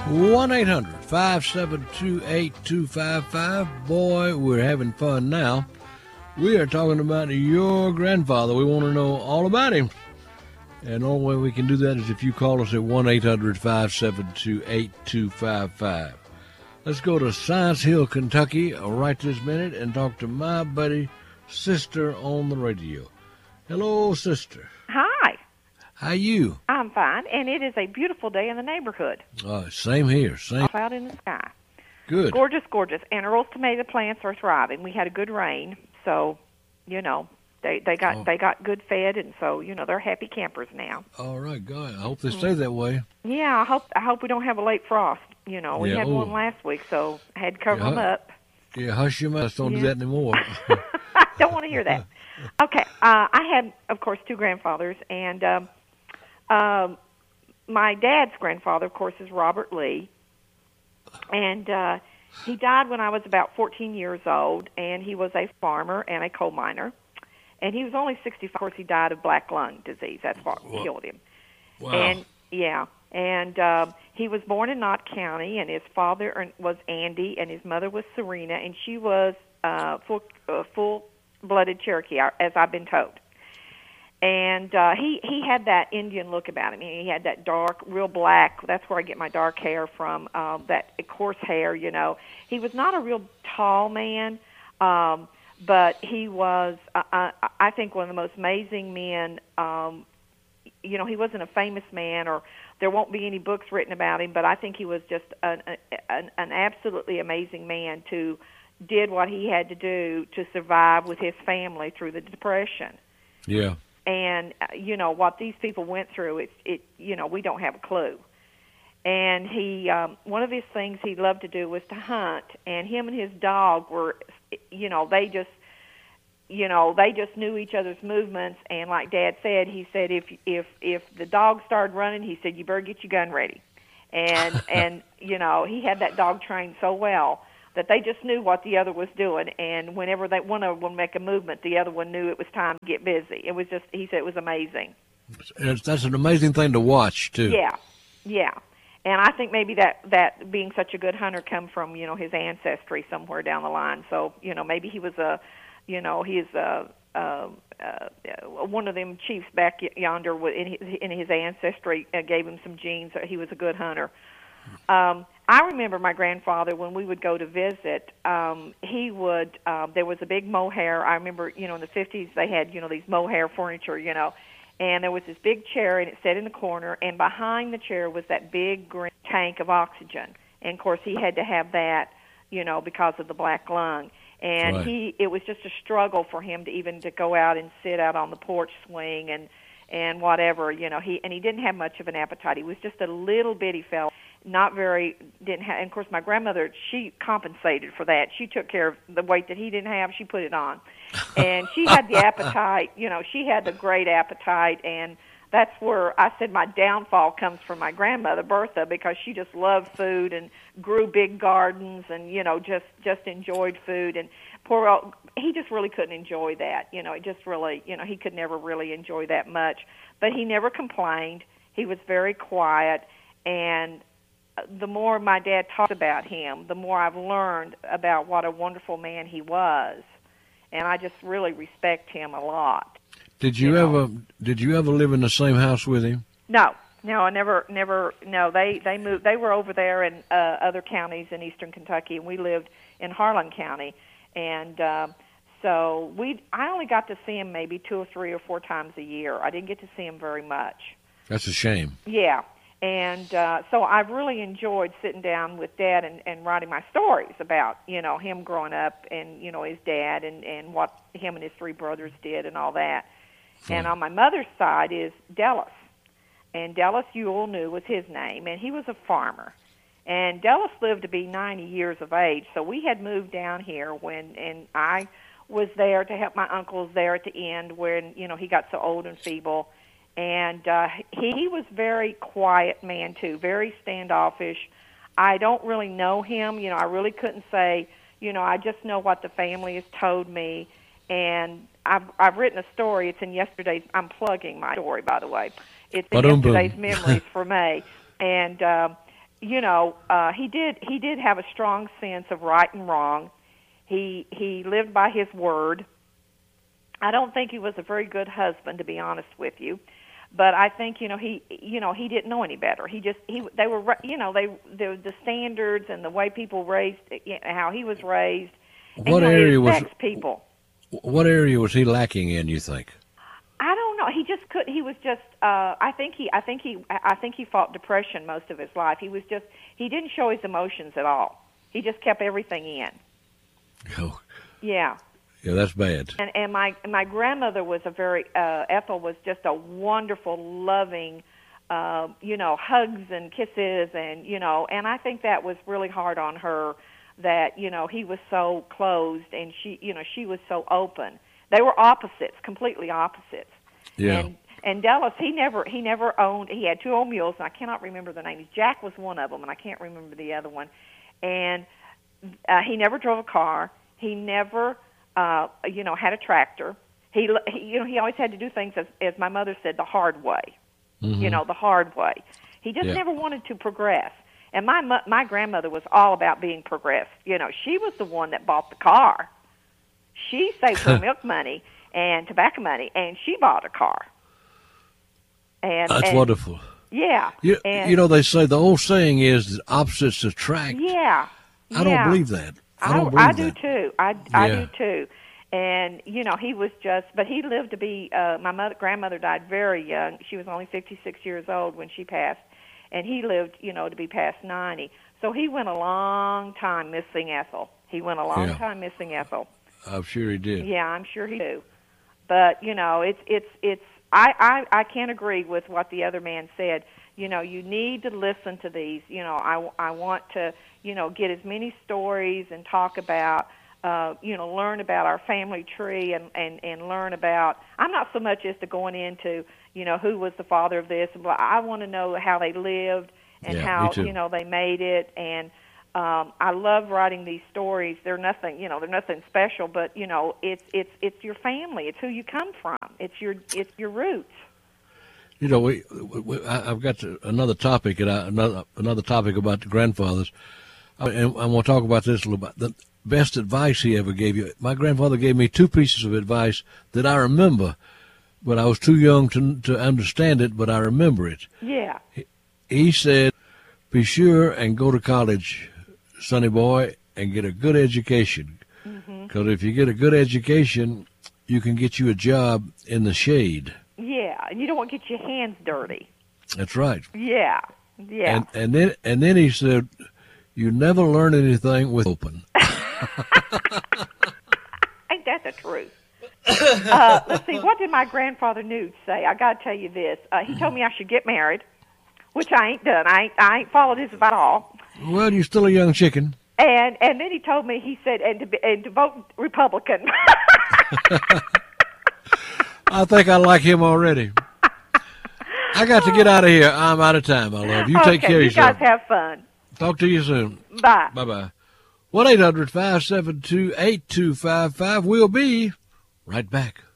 1-800-572-8255. Boy, we're having fun now. We are talking about your grandfather. We want to know all about him. And the only way we can do that is if you call us at 1-800-572-8255. Let's go to Science Hill, Kentucky right this minute and talk to my buddy, Sister on the radio. Hello, Sister. Hi. How you? I'm fine, and it is a beautiful day in the neighborhood. Same here. Same. Cloud in the sky. Good. Gorgeous, gorgeous. And Earl's tomato plants are thriving. We had a good rain, so, you know, they got good fed, and so, you know, they're happy campers now. All right, God. I hope they stay that way. Yeah, I hope we don't have a late frost. You know, we had one last week, so I had to cover them up. Yeah, hush your mouth. Don't do that anymore. I don't want to hear that. Okay. I had, of course, two grandfathers, and my dad's grandfather, of course, is Robert Lee, and he died when I was about 14 years old, and he was a farmer and a coal miner, and he was only 65. Of course, he died of black lung disease. That's what killed him. Wow. And he was born in Knott County, and his father was Andy, and his mother was Serena, and she was full-blooded Cherokee, as I've been told. And he had that Indian look about him. He had that dark, real black. That's where I get my dark hair from, that coarse hair, you know. He was not a real tall man, but he was, I think, one of the most amazing men. You know, he wasn't a famous man, or there won't be any books written about him, but I think he was just an absolutely amazing man who did what he had to do to survive with his family through the Depression. Yeah. And, you know, what these people went through, you know, we don't have a clue. And he, one of his things he loved to do was to hunt, and him and his dog were, you know, they just knew each other's movements. And like Dad said, he said, if the dog started running, he said, you better get your gun ready. And, you know, he had that dog trained so well that they just knew what the other was doing, and whenever one of them would make a movement, the other one knew it was time to get busy. It was just, he said it was amazing. That's an amazing thing to watch, too. Yeah. And I think maybe that being such a good hunter come from, you know, his ancestry somewhere down the line. So, you know, maybe he was one of them chiefs back yonder in his ancestry gave him some genes that he was a good hunter. I remember my grandfather, when we would go to visit, he would, there was a big mohair. I remember, you know, in the 50s they had, you know, these mohair furniture, you know, and there was this big chair, and it sat in the corner, and behind the chair was that big green tank of oxygen. And, of course, he had to have that, you know, because of the black lung. And right. It was just a struggle for him to go out and sit out on the porch swing and whatever, you know. He didn't have much of an appetite. He was just a little bitty fellow. Didn't have, and of course my grandmother, she compensated for that. She took care of the weight that he didn't have, she put it on. And she had the appetite, you know, she had the great appetite, and that's where I said my downfall comes from my grandmother, Bertha, because she just loved food and grew big gardens and, you know, just enjoyed food. And poor old, he just really couldn't enjoy that, you know, it just really, you know, he could never really enjoy that much. But he never complained. He was very quiet, and the more my dad talked about him, the more I've learned about what a wonderful man he was, and I just really respect him a lot. Did you ever live in the same house with him? No, I never. No, they moved. They were over there in other counties in eastern Kentucky, and we lived in Harlan County, and so I only got to see him maybe 2 or 3 or 4 times a year. I didn't get to see him very much. That's a shame. Yeah. And so I've really enjoyed sitting down with Dad and writing my stories about, you know, him growing up and, you know, his dad and what him and his 3 brothers did and all that. And on my mother's side is Dallas. And Dallas Ewell New was his name, and he was a farmer. And Dallas lived to be 90 years of age, so we had moved down here and I was there to help my uncles there at the end when, you know, he got so old and feeble. And he was very quiet man, too, very standoffish. I don't really know him. You know, I really couldn't say, you know, I just know what the family has told me. And I've written a story. It's in yesterday's, I'm plugging my story, by the way. It's in yesterday's Memories for May. And, he did have a strong sense of right and wrong. He lived by his word. I don't think he was a very good husband, to be honest with you. But I think he didn't know any better. They were the standards and the way people raised, how he was raised. What and, area it affects people. What area was he lacking in, you think? I don't know. He just could. He was just. I think he fought depression most of his life. He didn't show his emotions at all. He just kept everything in. Oh. Yeah. Yeah, that's bad. And my grandmother was Ethel was just a wonderful, loving, hugs and kisses, and and I think that was really hard on her, that he was so closed and she was so open. They were opposites, completely opposites. Yeah. And Dallas, he never owned. He had 2 old mules, and I cannot remember their names. Jack was one of them, and I can't remember the other one. And he never drove a car. He never had a tractor. He always had to do things, as my mother said, the hard way. Mm-hmm. The hard way. He just never wanted to progress. And my grandmother was all about being progressed. She was the one that bought the car. She saved her milk money and tobacco money, and she bought a car. That's wonderful. Yeah. They say the old saying is that opposites attract. Yeah. I don't believe that. I do too. I do too. And he was but he lived to be. My grandmother died very young. She was only 56 years old when she passed, and he lived, to be past 90. So he went a long time missing Ethel. Time missing Ethel. I'm sure he did. Yeah, I'm sure he did. But it's. I can't agree with what the other man said. You need to listen to these. I want to, get as many stories and talk about, learn about our family tree and learn about, I'm not so much as to going into, who was the father of this. But I want to know how they lived and how, they made it. And I love writing these stories. They're nothing, they're nothing special, but, it's your family. It's who you come from. It's your roots. I've got another topic, another topic about the grandfathers, and I want to talk about this a little bit. The best advice he ever gave you. My grandfather gave me 2 pieces of advice that I remember, but I was too young to understand it, but I remember it. Yeah. He said, "Be sure and go to college, sonny boy, and get a good education. Because if you get a good education, you can get you a job in the shade." Yeah, and you don't want to get your hands dirty. That's right. Yeah. And then he said, "You never learn anything with open." Ain't that the truth? Let's see. What did my grandfather Newt say? I got to tell you this. He told me I should get married, which I ain't done. I ain't followed his advice at all. Well, you're still a young chicken. And then he told me, he said, and to vote Republican. I think I like him already. I got to get out of here. I'm out of time, my love. You take care of yourself. You guys have fun. Talk to you soon. Bye. Bye-bye. 1-800-572-8255. We'll be right back.